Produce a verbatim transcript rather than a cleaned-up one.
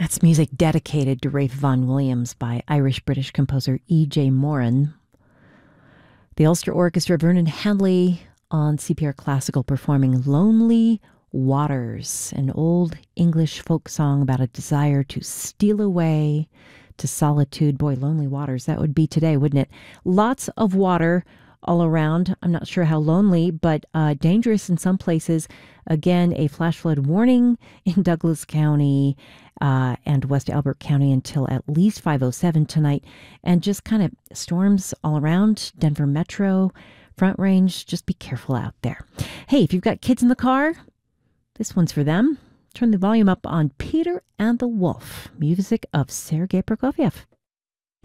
That's music dedicated to Ralph Vaughan Williams by Irish-British composer E J. Moran. The Ulster Orchestra, Vernon Handley on C P R Classical performing Lonely Waters, an old English folk song about a desire to steal away to solitude. Boy, Lonely Waters, that would be today, wouldn't it? Lots of water all around. I'm not sure how lonely, but uh, dangerous in some places. Again, a flash flood warning in Douglas County uh, and West Albert County until at least five oh seven tonight. And just kind of storms all around Denver Metro, Front Range. Just be careful out there. Hey, if you've got kids in the car, this one's for them. Turn the volume up on Peter and the Wolf, music of Sergei Prokofiev.